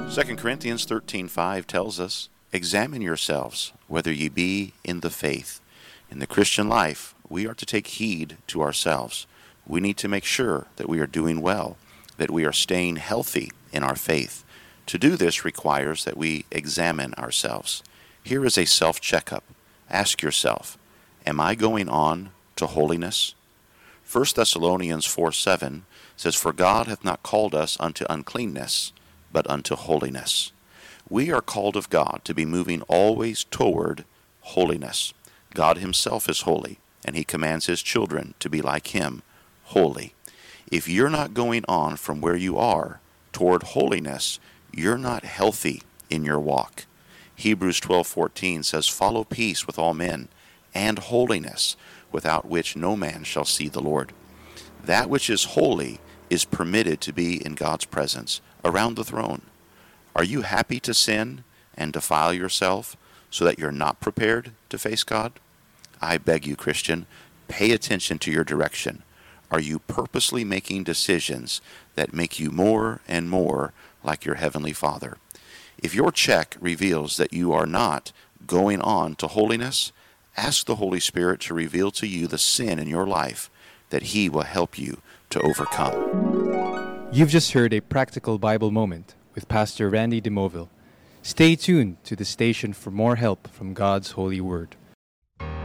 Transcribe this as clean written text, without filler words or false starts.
2 Corinthians 13:5 tells us, "Examine yourselves, whether ye be in the faith." In the Christian life, we are to take heed to ourselves. We need to make sure that we are doing well, that we are staying healthy in our faith. To do this requires that we examine ourselves. Here is a self-checkup. Ask yourself, am I going on to holiness? 1 Thessalonians 4:7 says, "For God hath not called us unto uncleanness, but unto holiness." We are called of God to be moving always toward holiness. God himself is holy, and he commands his children to be like him, holy. If you're not going on from where you are toward holiness, you're not healthy in your walk. Hebrews 12:14 says, "Follow peace with all men, and holiness, without which no man shall see the Lord." That which is holy is permitted to be in God's presence, around the throne. Are you happy to sin and defile yourself so that you're not prepared to face God? I beg you, Christian, pay attention to your direction. Are you purposely making decisions that make you more and more like your Heavenly Father? If your check reveals that you are not going on to holiness, ask the Holy Spirit to reveal to you the sin in your life that He will help you to overcome. You've just heard a practical Bible moment with Pastor Randy DeMoville. Stay tuned to the station for more help from God's holy word.